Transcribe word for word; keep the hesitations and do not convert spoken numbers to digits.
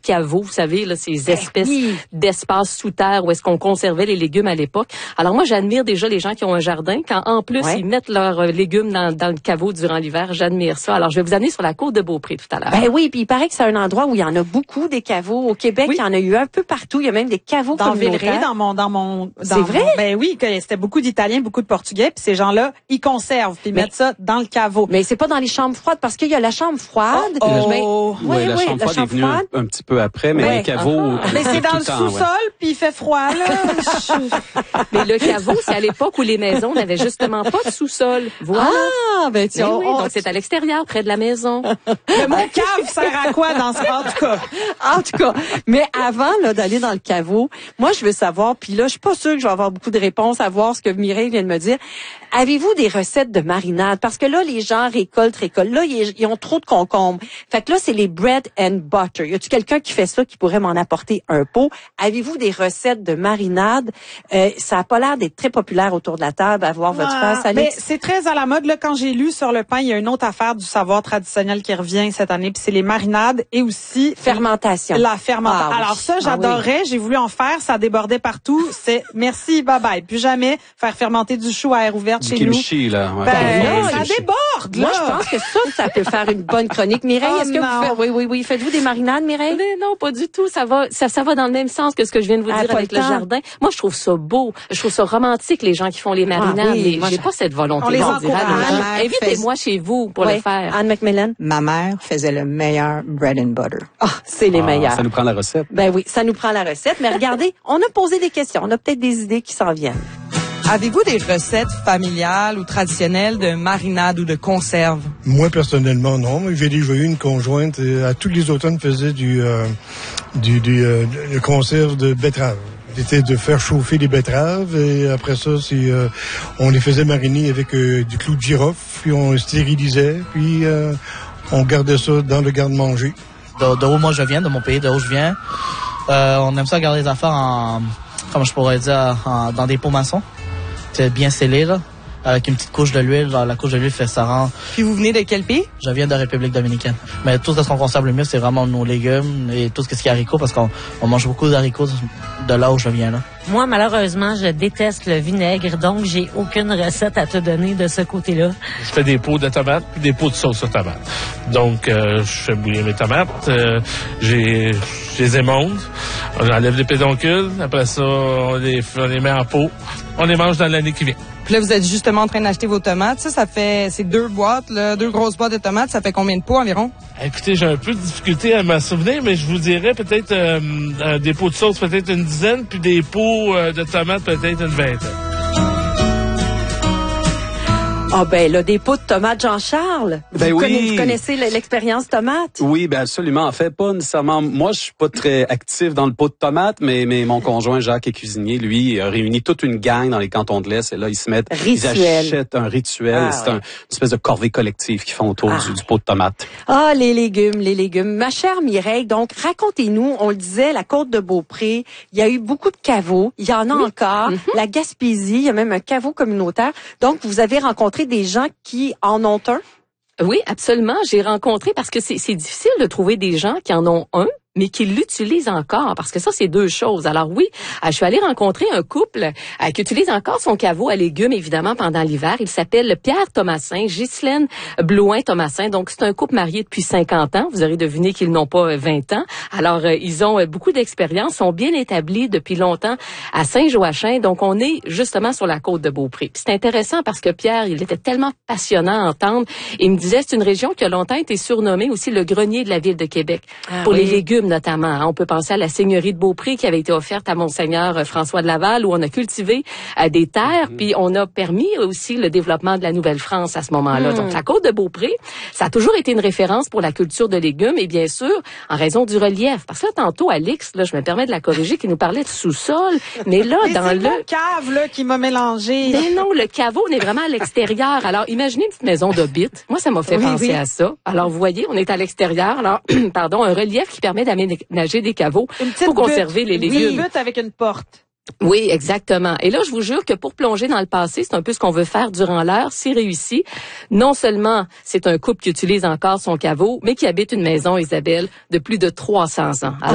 caveaux, vous savez, là, ces espèces oui. d'espaces sous terre où est-ce qu'on conservait les légumes à l'époque. Alors moi, j'admire déjà les gens qui ont un jardin, quand en plus ouais. ils mettent leurs euh, légumes dans, dans le caveau durant l'hiver. J'admire ça. Alors je vais vous amener sur la côte de Beaupré tout à l'heure. Ben oui, puis il paraît que c'est un endroit où il y en a beaucoup des caveaux. Au Québec, oui. il y en a eu un peu partout. Il y a même des caveaux dans communautaires. Villeray, dans mon, dans mon, C'est dans vrai? Mon, ben oui, que c'était beaucoup d'Italiens, beaucoup de Portugais, puis ces gens-là, ils conservent, puis ils mais, mettent ça dans le caveau. Mais c'est pas dans les chambres froides, parce qu'il y a la chambre froide. Oh, oh. Mais, oui, oui, la oui, chambre froide la est venue un, un petit peu après, mais ouais. les caveaux... Ah, mais c'est dans le, le temps, sous-sol, ouais. puis il fait froid, là. Mais le caveau, c'est à l'époque où les maisons n'avaient justement pas de sous-sol. Voilà. Ah, ben tiens, oui, on, donc c'est à l'extérieur, près de la maison. Mais mon cave sert à quoi dans ce cas? En tout cas. En tout cas, mais avant là d'aller dans le caveau, moi je veux savoir, puis là je suis pas sûre que je vais avoir beaucoup de réponses à voir ce que Mireille vient de me dire. Avez-vous des recettes de marinade? Parce que là, les gens récoltent, récoltent. Là, ils, ils ont trop de concombres. Fait que là, c'est les bread and butter. Y a-tu quelqu'un qui fait ça, qui pourrait m'en apporter un pot? Avez-vous des recettes de marinade? Euh, ça a pas l'air d'être très populaire autour de la table, à voir votre Ah, face, Alex. mais c'est très à la mode. Là, quand j'ai lu sur le pain, il y a une autre affaire du savoir traditionnel qui revient cette année, puis c'est les marinades et aussi fermentation. La fermentation. Ah, oui. Alors ça, Ah, j'adorais. oui. J'ai voulu en faire. Ça débordait partout. C'est merci, bye bye. Plus jamais faire fermenter du chou à air ouverte Du chez kimchi, nous. là. Ouais. Ben, Ben, là, là, ça kimchi. déborde, là. Moi, je pense que ça, ça peut faire une bonne chronique. Mireille, Oh, est-ce que non. vous faites, oui, oui, oui. Faites-vous des marinades, Mireille? Mais non, pas du tout. Ça va, ça, ça va dans le même sens que ce que je viens de vous Ah, dire pas avec le le temps. jardin. Moi, je trouve ça beau. Je trouve ça romantique, les gens qui font les marinades. Ah oui, mais moi, j'ai je- pas cette volonté. On les On dirait à nos encourage. gens, Ma mère invitez-moi chez vous pour Ouais. le faire. Anne McMillan? Ma mère faisait le meilleur bread and butter. Ah, c'est les Ah, meilleurs. ça nous prend la recette. Ben oui, ça nous prend la recette. Mais regardez, on a posé des questions. On a peut-être des idées qui s'en viennent. Avez-vous des recettes familiales ou traditionnelles de marinade ou de conserve? Moi, personnellement, non. Mais j'ai déjà eu une conjointe. euh, À tous les automnes, faisait du, euh, du, du euh, de conserve de betteraves. C'était de faire chauffer les betteraves et après ça, c'est, euh, on les faisait mariner avec euh, du clou de girofle, puis on stérilisait, puis euh, on gardait ça dans le garde-manger. De, de où moi je viens, de mon pays, de où je viens, euh, on aime ça garder les affaires en, comment je pourrais dire, en, dans des pots maçons. C'est bien scellé, là, avec une petite couche de l'huile. Genre, la couche de l'huile fait ça rend. Puis vous venez de quel pays? Je viens de République dominicaine. Mais tout ce qu'on conserve le mieux, c'est vraiment nos légumes et tout ce qui est haricots, parce qu'on on mange beaucoup d'haricots de là où je viens, là. Moi, malheureusement, je déteste le vinaigre, donc j'ai aucune recette à te donner de ce côté-là. Je fais des pots de tomates puis des pots de sauce aux tomates. Donc, euh, je fais bouillir mes tomates, euh, j'ai, je les émonde, j'enlève les pédoncules, après ça, on les, on les met en pot, on les mange dans l'année qui vient. Puis là, vous êtes justement en train d'acheter vos tomates. Ça, ça fait, c'est deux boîtes, là, deux grosses boîtes de tomates. Ça fait combien de pots environ? Écoutez, j'ai un peu de difficulté à m'en souvenir, mais je vous dirais peut-être euh, euh, des pots de sauce, peut-être une dizaine, puis des pots euh, de tomates, peut-être une vingtaine. Ah ben là, des pots de tomates, Jean-Charles. Ben vous, oui. connaissez, vous connaissez l'expérience tomate? Oui, ben absolument. En fait, pas nécessairement. Moi, je suis pas très actif dans le pot de tomates, mais, mais mon conjoint Jacques est cuisinier. Lui, il a réuni toute une gang dans les cantons de l'Est. Et là, ils se mettent, Rituel. ils achètent un rituel. Ah, c'est ouais. un, une espèce de corvée collective qu'ils font autour Ah. du, du pot de tomates. Ah, les légumes, les légumes. Ma chère Mireille, donc racontez-nous, on le disait, la côte de Beaupré, il y a eu beaucoup de caveaux, il y en a encore. Mm-hmm. La Gaspésie, il y a même un caveau communautaire. Donc, vous avez rencontré des gens qui en ont un? Oui, absolument. J'ai rencontré parce que c'est, c'est difficile de trouver des gens qui en ont un, mais qui l'utilisent encore, parce que ça, c'est deux choses. Alors oui, je suis allée rencontrer un couple euh, qui utilise encore son caveau à légumes, évidemment, pendant l'hiver. Il s'appelle Pierre Thomasin, Ghislaine Blouin-Thomasin. Donc, c'est un couple marié depuis cinquante ans. Vous aurez deviné qu'ils n'ont pas vingt ans. Alors, euh, ils ont euh, beaucoup d'expérience, sont bien établis depuis longtemps à Saint-Joachim. Donc, on est justement sur la côte de Beaupré. Puis c'est intéressant parce que Pierre, il était tellement passionnant à entendre. Il me disait, c'est une région qui a longtemps été surnommée aussi le grenier de la ville de Québec. Ah, pour oui. les légumes, notamment. On peut penser à la seigneurie de Beaupré qui avait été offerte à Monseigneur François de Laval, où on a cultivé euh, des terres, puis on a permis aussi le développement de la Nouvelle-France à ce moment-là. Mm. Donc, la côte de Beaupré, ça a toujours été une référence pour la culture de légumes, et bien sûr, en raison du relief. Parce que là, tantôt, Alix, là, je me permets de la corriger, qui nous parlait de sous-sol, mais là, Mais dans c'est le... mon cave, là, qui m'a mélangé. Mais non, le caveau, on est vraiment à l'extérieur. Alors, imaginez une petite maison d'hobbit. Moi, ça m'a fait Oui, penser oui. à ça. Alors, vous voyez, on est à l'extérieur. Alors, pardon, un relief qui permet d'aménager des caveaux Une petite pour conserver butte. les Une légumes. butte avec une porte. Oui, exactement. Et là, je vous jure que pour plonger dans le passé, c'est un peu ce qu'on veut faire durant l'heure, si réussi. Non seulement c'est un couple qui utilise encore son caveau, mais qui habite une maison, Isabelle, de plus de trois cents ans. Alors,